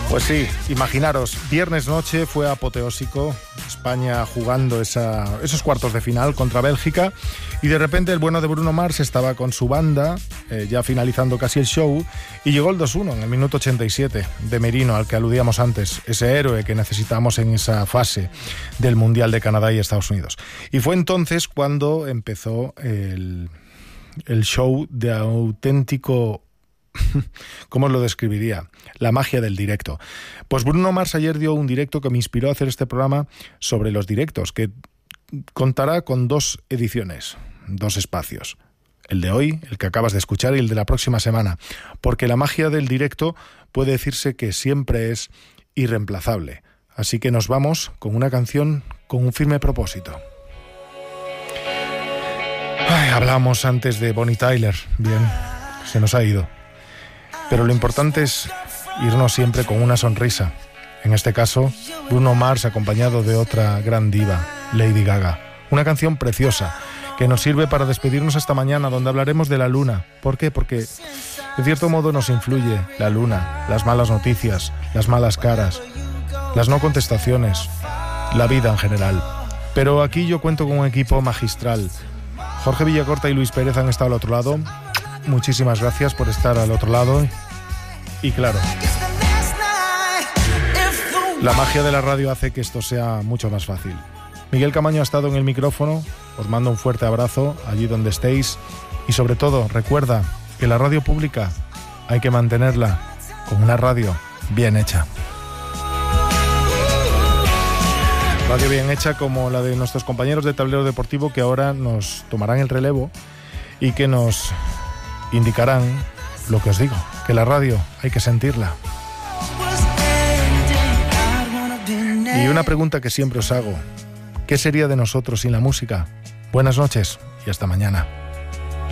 Pues sí, imaginaros, viernes noche fue apoteósico, España jugando esos cuartos de final contra Bélgica, y de repente el bueno de Bruno Mars estaba con su banda, ya finalizando casi el show, y llegó el 2-1 en el minuto 87 de Merino, al que aludíamos antes, ese héroe que necesitamos en esa fase del Mundial de Canadá y Estados Unidos. Y fue entonces cuando empezó el show de auténtico... ¿Cómo os lo describiría? La magia del directo. Pues Bruno Mars ayer dio un directo que me inspiró a hacer este programa sobre los directos, que contará con 2 ediciones, 2 espacios. El de hoy, el que acabas de escuchar, y el de la próxima semana. Porque la magia del directo puede decirse que siempre es irreemplazable. Así que nos vamos con una canción con un firme propósito. Hablamos antes de Bonnie Tyler. Bien, se nos ha ido. Pero lo importante es irnos siempre con una sonrisa. En este caso, Bruno Mars acompañado de otra gran diva, Lady Gaga. Una canción preciosa que nos sirve para despedirnos esta mañana, donde hablaremos de la luna. ¿Por qué? Porque de cierto modo nos influye la luna, las malas noticias, las malas caras, las no contestaciones, la vida en general. Pero aquí yo cuento con un equipo magistral. Jorge Villacorta y Luis Pérez han estado al otro lado. Muchísimas gracias por estar al otro lado. Y claro, la magia de la radio hace que esto sea mucho más fácil. Miguel Camaño ha estado en el micrófono. Os mando un fuerte abrazo allí donde estéis. Y sobre todo, recuerda que la radio pública hay que mantenerla como una radio bien hecha. Radio bien hecha como la de nuestros compañeros de Tablero Deportivo, que ahora nos tomarán el relevo y que nos indicarán lo que os digo, que la radio hay que sentirla. Y una pregunta que siempre os hago: ¿qué sería de nosotros sin la música? Buenas noches y hasta mañana.